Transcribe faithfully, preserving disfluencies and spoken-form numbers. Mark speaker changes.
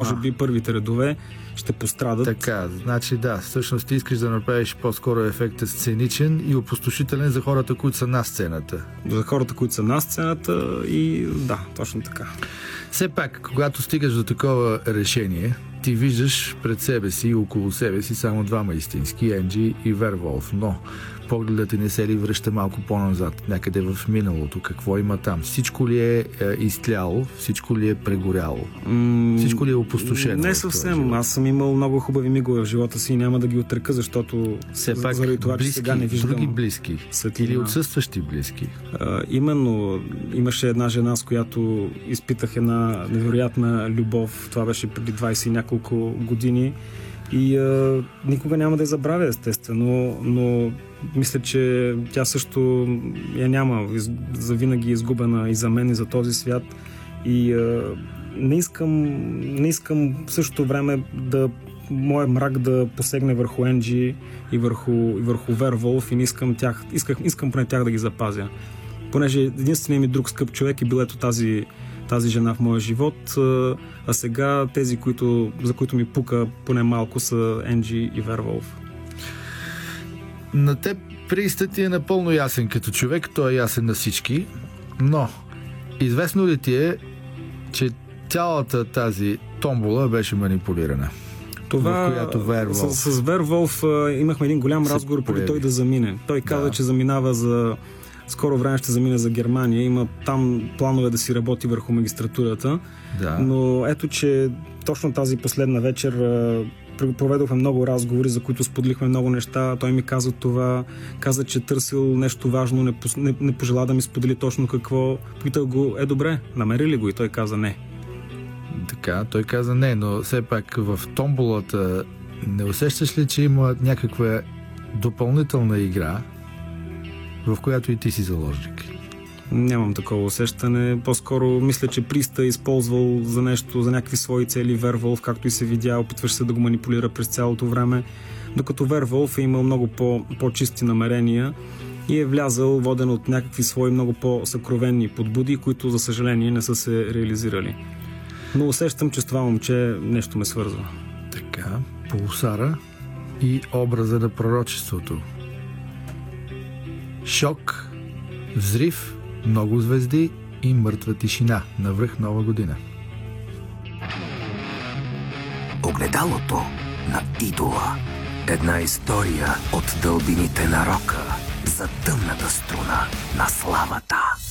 Speaker 1: може би първите редове ще пострадат.
Speaker 2: Така, значи да, всъщност ти искаш да направиш по-скоро ефекта сценичен и опустошителен за хората, които са на сцената.
Speaker 1: За хората, които са на сцената и да, точно така.
Speaker 2: Все пак, когато стигаш до такова решение, ти виждаш пред себе си и около себе си само двама истински, Енджи и Верволф, но погледът ти не се ли връща малко по-назад, някъде в миналото? Какво има там? Всичко ли е, е изтляло? Всичко ли е прегоряло?
Speaker 1: Mm,
Speaker 2: всичко ли е опустошено?
Speaker 1: Не съвсем. Аз съм имал много хубави мигове в живота си и няма да ги отрека, защото
Speaker 2: все пак
Speaker 1: заради това,
Speaker 2: близки,
Speaker 1: че сега не виждам
Speaker 2: други близки светлина. Или отсъстващи близки.
Speaker 1: А, именно, имаше една жена, с която изпитах една невероятна любов. Това беше преди двайсет и няколко години. И а, никога няма да я забравя, естествено, но мисля, че тя също я няма, завинаги изгубена и за мен, и за този свят. И а, не искам, не искам в същото време да моя мрак да посегне върху Енджи и върху, и върху Верволф и не искам тях, исках, искам поне тях да ги запазя. Понеже единственият ми друг скъп човек е бил ето тази тази жена в моя живот, а сега тези, които, за които ми пука поне малко, са Енджи и Верволф.
Speaker 2: На теб приистът ти е напълно ясен като човек, той е ясен на всички, но известно ли ти е, че цялата тази томбола беше манипулирана?
Speaker 1: Това,
Speaker 2: в която Верволф...
Speaker 1: С, с Верволф имахме един голям разговор преди той да замине. Той каза, да. че заминава за... Скоро време ще замине за Германия. Има там планове да си работи върху магистратурата.
Speaker 2: Да.
Speaker 1: Но ето, че точно тази последна вечер проведохме много разговори, за които споделихме много неща. Той ми каза това, каза, че търсил нещо важно, не, не, не пожела да ми сподели точно какво. Питал го, е добре, намери ли го? И той каза не.
Speaker 2: Така, той каза не, но все пак в томболата не усещаш ли, че има някаква допълнителна игра, в която и ти си заложник?
Speaker 1: Нямам такова усещане. По-скоро мисля, че Приста е използвал за нещо, за някакви свои цели Верволф, както и се видя, опитваше се да го манипулира през цялото време, докато Верволф е имал много по- по-чисти намерения и е влязал воден от някакви свои много по-съкровенни подбуди, които за съжаление не са се реализирали. Но усещам, че с това момче нещо ме свързва.
Speaker 2: Така, Пулсара и образа на пророчеството. Шок, взрив, много звезди и мъртва тишина навръх Нова година.
Speaker 3: Огледалото на идола. Една история от дълбините на рока за тъмната струна на славата.